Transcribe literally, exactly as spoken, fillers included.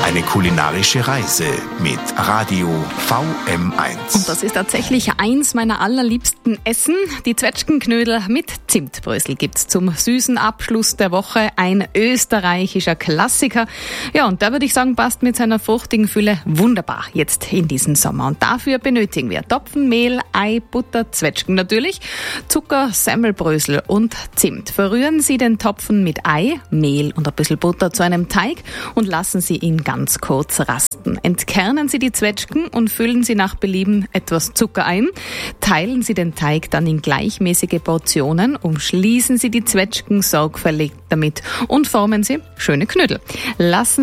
Eine kulinarische Reise mit Radio V M eins. Und das ist tatsächlich eins meiner allerliebsten Essen. Die Zwetschgenknödel mit Zimtbrösel gibt's zum süßen Abschluss der Woche. Ein österreichischer Klassiker. Ja, und da würde ich sagen, passt mit seiner fruchtigen Fülle wunderbar jetzt in diesen Sommer. Und dafür benötigen wir Topfen, Mehl, Ei, Butter, Zwetschgen natürlich, Zucker, Semmelbrösel und Zimt. Verrühren Sie den Topfen mit Ei, Mehl und ein bisschen Butter zu einem Teig und lassen Sie ihn ganz kurz rasten. Entkernen Sie die Zwetschgen und füllen Sie nach Belieben etwas Zucker ein. Teilen Sie den Teig dann in gleichmäßige Portionen, umschließen Sie die Zwetschgen sorgfältig damit und formen Sie schöne Knödel. Lassen